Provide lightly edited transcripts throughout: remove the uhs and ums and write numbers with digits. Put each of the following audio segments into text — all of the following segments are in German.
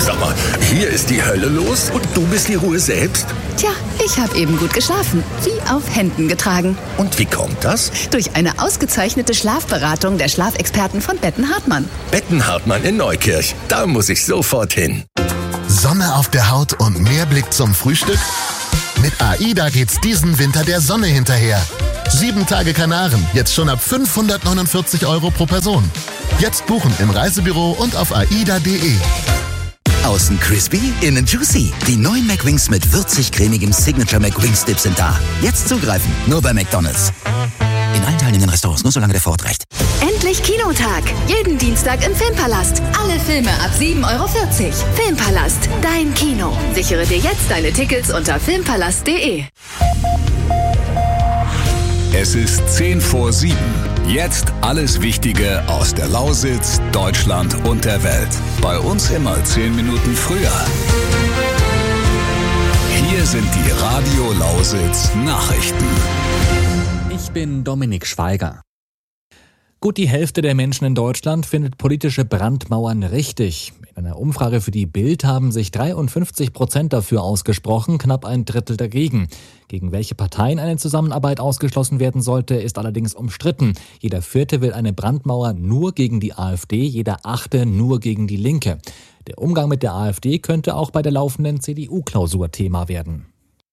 Sag mal, hier ist die Hölle los und du bist die Ruhe selbst? Tja, ich habe eben gut geschlafen, wie auf Händen getragen. Und wie kommt das? Durch eine ausgezeichnete Schlafberatung der Schlafexperten von Betten Hartmann. Betten Hartmann in Neukirch, da muss ich sofort hin. Sonne auf der Haut und mehr Blick zum Frühstück? Mit AIDA geht's diesen Winter der Sonne hinterher. 7 Tage Kanaren, jetzt schon ab 549 € pro Person. Jetzt buchen im Reisebüro und auf aida.de. Außen crispy, innen juicy. Die neuen McWings mit würzig-cremigem Signature McWings Dip sind da. Jetzt zugreifen, nur bei McDonald's. In allen teilnehmenden Restaurants, nur solange der Vorrat reicht. Endlich Kinotag. Jeden Dienstag im Filmpalast. Alle Filme ab 7,40 €. Filmpalast, dein Kino. Sichere dir jetzt deine Tickets unter filmpalast.de. Es ist 10 vor 7. Jetzt alles Wichtige aus der Lausitz, Deutschland und der Welt. Bei uns immer 10 Minuten früher. Hier sind die Radio Lausitz Nachrichten. Ich bin Dominik Schweiger. Gut die Hälfte der Menschen in Deutschland findet politische Brandmauern richtig. In einer Umfrage für die Bild haben sich 53% dafür ausgesprochen, knapp ein Drittel dagegen. Gegen welche Parteien eine Zusammenarbeit ausgeschlossen werden sollte, ist allerdings umstritten. Jeder Vierte will eine Brandmauer nur gegen die AfD, jeder Achte nur gegen die Linke. Der Umgang mit der AfD könnte auch bei der laufenden CDU-Klausur Thema werden.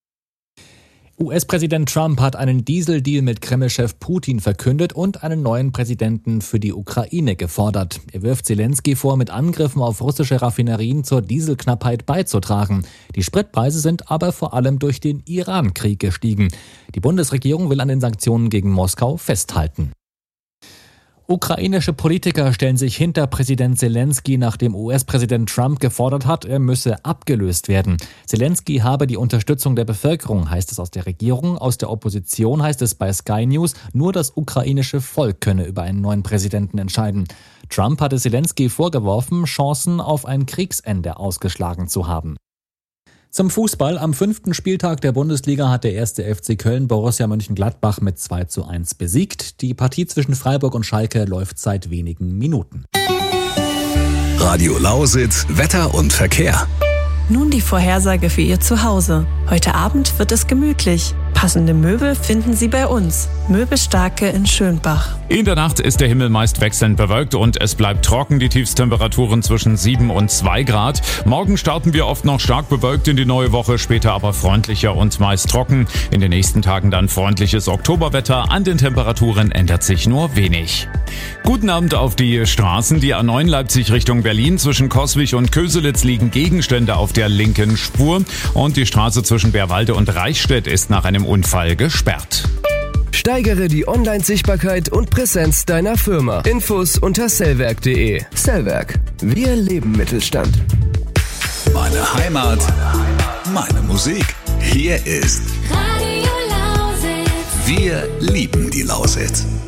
US-Präsident Trump hat einen Dieseldeal mit Kreml-Chef Putin verkündet und einen neuen Präsidenten für die Ukraine gefordert. Er wirft Zelensky vor, mit Angriffen auf russische Raffinerien zur Dieselknappheit beizutragen. Die Spritpreise sind aber vor allem durch den Iran-Krieg gestiegen. Die Bundesregierung will an den Sanktionen gegen Moskau festhalten. Ukrainische Politiker stellen sich hinter Präsident Zelensky, nachdem US-Präsident Trump gefordert hat, er müsse abgelöst werden. Zelensky habe die Unterstützung der Bevölkerung, heißt es aus der Regierung. Aus der Opposition heißt es bei Sky News, nur das ukrainische Volk könne über einen neuen Präsidenten entscheiden. Trump hatte Zelensky vorgeworfen, Chancen auf ein Kriegsende ausgeschlagen zu haben. Zum Fußball. Am 5. Spieltag der Bundesliga hat der 1. FC Köln Borussia Mönchengladbach mit 2:1 besiegt. Die Partie zwischen Freiburg und Schalke läuft seit wenigen Minuten. Radio Lausitz, Wetter und Verkehr. Nun die Vorhersage für Ihr Zuhause. Heute Abend wird es gemütlich. Passende Möbel finden Sie bei uns. Möbelstarke in Schönbach. In der Nacht ist der Himmel meist wechselnd bewölkt und es bleibt trocken. Die Tiefstemperaturen zwischen 7 und 2 Grad. Morgen starten wir oft noch stark bewölkt in die neue Woche, später aber freundlicher und meist trocken. In den nächsten Tagen dann freundliches Oktoberwetter. An den Temperaturen ändert sich nur wenig. Guten Abend auf die Straßen. Die A9 Leipzig Richtung Berlin. Zwischen Coswig und Köselitz liegen Gegenstände auf der linken Spur. Und die Straße zwischen Bärwalde und Reichstätt ist nach einem Unfall gesperrt. Steigere die Online-Sichtbarkeit und Präsenz deiner Firma. Infos unter sellwerk.de. Sellwerk. Wir leben Mittelstand. Meine Heimat, meine Musik. Hier ist Radio Lausitz. Wir lieben die Lausitz.